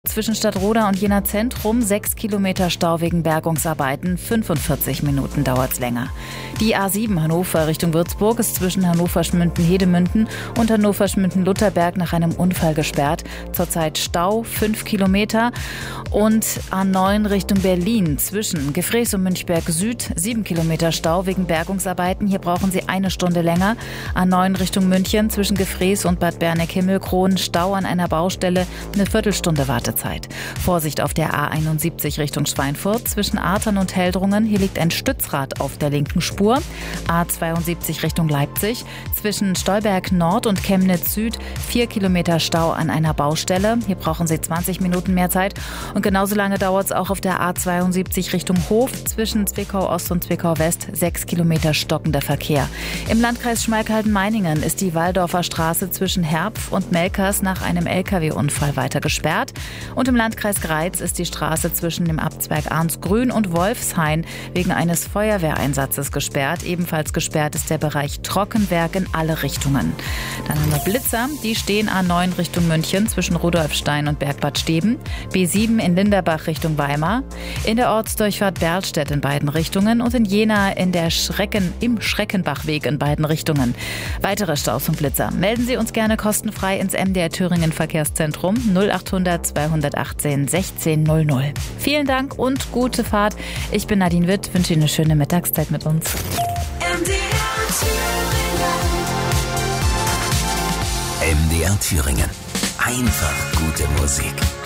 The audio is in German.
Zwischen Stadtroda und Jena Zentrum 6 Kilometer Stau wegen Bergungsarbeiten, 45 Minuten dauert's länger. Die A7 Hannover Richtung Würzburg ist zwischen Hannover-Schmünden-Hedemünden und Hannover-Schmünden-Lutherberg nach einem Unfall gesperrt. Zurzeit Stau 5 Kilometer. Und A9 Richtung Berlin zwischen Gefrees und Münchberg Süd 7 Kilometer Stau wegen Bergungsarbeiten. Hier brauchen Sie eine Stunde länger. A9 Richtung München zwischen Gefrees und Bad Berneck-Himmelkron Stau an einer Baustelle, eine Viertelstunde Wartezeit. Vorsicht auf der A71 Richtung Schweinfurt zwischen Artern und Heldrungen. Hier liegt ein Stützrad auf der linken Spur. A72 Richtung Leipzig zwischen Stolberg Nord und Chemnitz Süd 4 Kilometer Stau an einer Baustelle. Hier brauchen Sie 20 Minuten mehr Zeit. Und genauso lange dauert es auch auf der A72 Richtung Hof zwischen Zwickau Ost und Zwickau West 6 Kilometer stockender Verkehr. Im Landkreis Schmalkalden-Meiningen ist die Walldorfer Straße zwischen Herpf und Melkers nach einem LKW-Unfall weiter gesperrt. Und im Landkreis Greiz ist die Straße zwischen dem Abzweig Arnsgrün und Wolfshain wegen eines Feuerwehreinsatzes gesperrt. Ebenfalls gesperrt ist der Bereich Trockenwerk in alle Richtungen. Dann haben wir Blitzer, die stehen A9 Richtung München zwischen Rudolfstein und Bergbad Steben, B7 in Linderbach Richtung Weimar, in der Ortsdurchfahrt Berlstedt in beiden Richtungen und in Jena im Schreckenbachweg in beiden Richtungen. Weitere Staus und Blitzer melden Sie uns gerne kostenfrei ins MDR Thüringen Verkehrszentrum 0800 218 1600. Vielen Dank und gute Fahrt. Ich bin Nadine Witt, wünsche Ihnen eine schöne Mittagszeit mit uns. MDR Thüringen. Einfach gute Musik.